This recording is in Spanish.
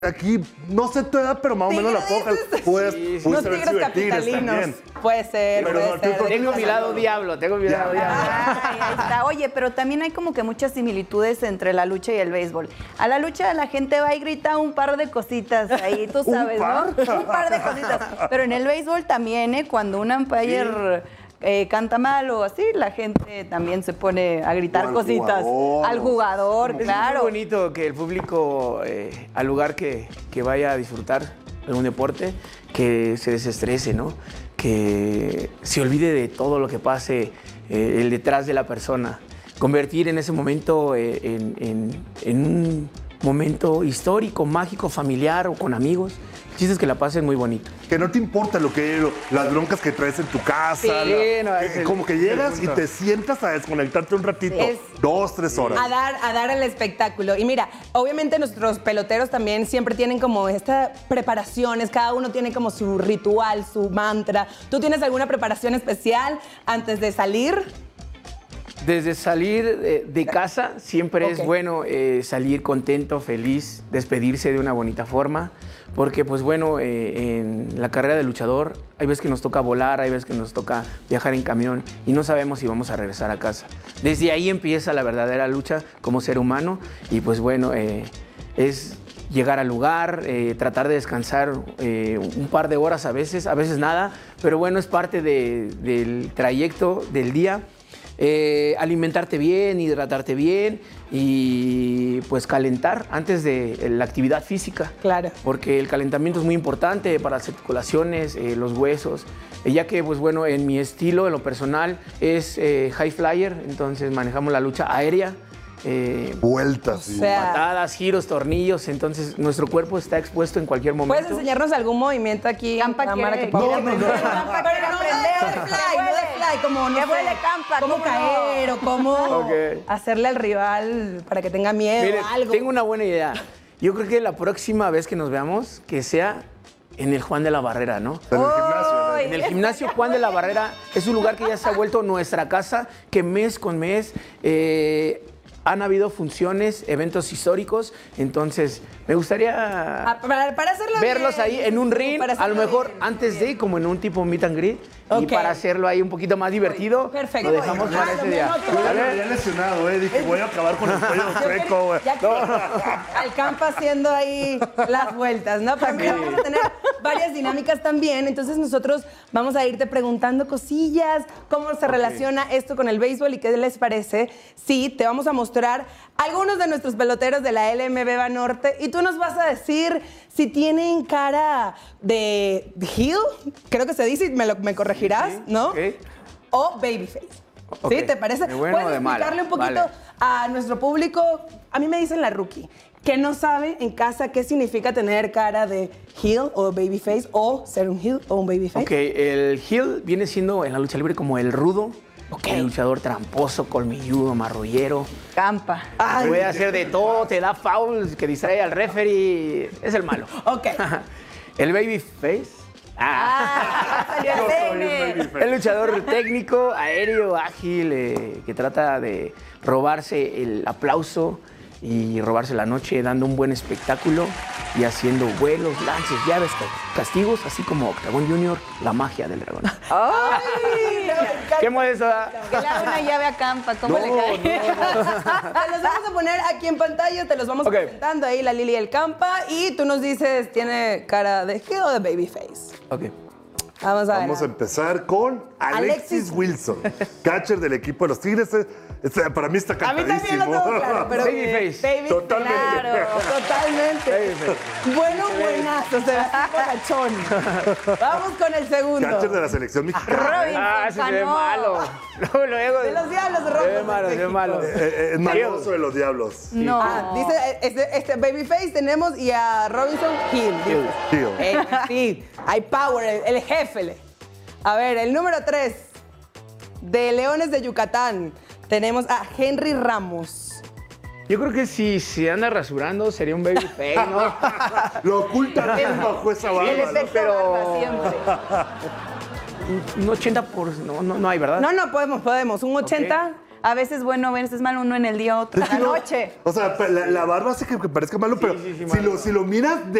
Aquí, no sé tu edad, pero más o menos la poca. Puedes Unos haber tigres sido de Tigres capitalinos. también. Puede ser, Pero puede no, ser. Tengo mi lado diablo, tengo mi lado diablo. Ay, ahí está. Oye, pero también hay como que muchas similitudes entre la lucha y el béisbol. A la lucha la gente va y grita un par de cositas ahí, tú sabes, ¿no? Un par de cositas. Pero en el béisbol también, ¿eh? Cuando un umpire canta mal o así, la gente también se pone a gritar O al cositas. jugador. Al jugador, Es claro. muy bonito que el público, al lugar que vaya a disfrutar algún deporte, que se desestrese, ¿no? Que se olvide de todo lo que pase el detrás de la persona. Convertir en ese momento en un momento histórico, mágico, familiar o con amigos. El chiste es que la pasen muy bonito. Que no te importa las broncas que traes en tu casa. Sí, no, es el- como que el llegas y punto. te sientas a desconectarte un ratito. Es- 2, 3 horas. A dar el espectáculo. Y mira, obviamente nuestros peloteros también siempre tienen como estas preparaciones, cada uno tiene como su ritual, su mantra. ¿Tú tienes alguna preparación especial antes de salir? Desde salir de casa siempre es Ok. bueno salir contento, feliz, despedirse de una bonita forma, porque pues bueno, en la carrera de luchador hay veces que nos toca volar, hay veces que nos toca viajar en camión y no sabemos si vamos a regresar a casa. Desde ahí empieza la verdadera lucha como ser humano y pues bueno, es llegar al lugar, tratar de descansar un par de horas a veces nada, pero bueno, es parte del trayecto del día. Alimentarte bien, hidratarte bien y pues calentar antes de la actividad física. Claro. Porque el calentamiento es muy importante para las articulaciones, los huesos, ya que pues bueno, en mi estilo, en lo personal, es high flyer, entonces manejamos la lucha aérea. Vueltas. O sea, Patadas, giros, tornillos, entonces nuestro cuerpo está expuesto en cualquier momento. ¿puedes enseñarnos algún movimiento aquí? Campa cámara, quiere- que podamos No, no, no. aprender? Campa Pero quiere no aprender. de fly, no de fly, como no Que sé, vuele Campa, cómo ¿cómo no? caer o cómo Ok. hacerle al rival para que tenga miedo Mire, o algo. tengo una buena idea. Yo creo que la próxima vez que nos veamos, que sea en el Juan de la Barrera, ¿no? En el gimnasio. ¿no? Uy. En el gimnasio Juan de la Barrera es un lugar que ya se ha vuelto nuestra casa, que mes con mes han habido funciones, eventos históricos, entonces me gustaría Para hacerlo verlos bien. ahí en un ring, Para a lo hacerlo mejor bien. antes de, como en un tipo meet and greet, y Ok. para hacerlo ahí un poquito más divertido, Perfecto. lo dejamos para ese día. Yo ya me había lesionado, dije, voy a acabar con el cuello chueco, güey. Ya que al campo haciendo ahí las vueltas, ¿no? Pero mira, vamos a tener varias dinámicas también, entonces nosotros vamos a irte preguntando cosillas, cómo se relaciona esto con el béisbol y qué les parece. Sí, te vamos a mostrar algunos de nuestros peloteros de la LMB Banorte y tú nos vas a decir si tienen cara de heel, creo que se dice, y me corregirás, Sí, ¿no? ok. O babyface. Ok. ¿Sí? ¿Te parece? ¿De bueno o ¿Puedes de malo? explicarle un poquito Vale. a nuestro público? A mí me dicen la rookie, que no sabe en casa qué significa tener cara de heel o babyface o ser un heel o un babyface. Ok, el heel viene siendo en la lucha libre como el rudo, Ok. el luchador tramposo, colmilludo, marrullero. Campa. Ay. Puede hacer de todo, te da fouls, que distrae al referee, es el malo. Ok. El babyface. Salió el Yo soy un pene. babyface. El luchador técnico, aéreo, ágil, que trata de robarse el aplauso y robarse la noche dando un buen espectáculo y haciendo vuelos, lances, llaves, castigos, así como Octagon Junior, la magia del dragón. Ay, ¿Qué modesto? Que le haga una llave a Campa, ¿cómo le cae? Te los vamos a poner aquí en pantalla, te los vamos Ok. presentando ahí, la Lili y el Campa, y tú nos dices, ¿tiene cara de heel o de babyface? Ok. Vamos a ver. Vamos a empezar con Alexis Wilson, catcher del equipo de los Tigres. Para mí está A mí también cantadísimo. lo tengo claro, pero Babyface. Totalmente. Claro, totalmente. Bueno, buenazo, se ve bonachón. Vamos con el segundo. Catcher de la selección mexicana. Ah, ese se ve Cano. malo. Luego. De los Diablos Se ve Rojos. malo, se ve malo. Es maloso de los diablos. No. Dice este Babyface tenemos y a Robinson Hill. Heel. Sí, hay power, el jefe. A ver, el número 3 de Leones de Yucatán. Tenemos a Henry Ramos. Yo creo que si se anda rasurando sería un babyface, ¿no? Lo oculta bien bajo esa barba. El ¿no? efecto pero- barba siempre. Un 80%, no hay, ¿verdad? No, podemos. Un 80. a veces bueno, a veces malo, uno en el día, otro en la noche. O sea, la barba hace que parezca malo, pero sí, si lo miras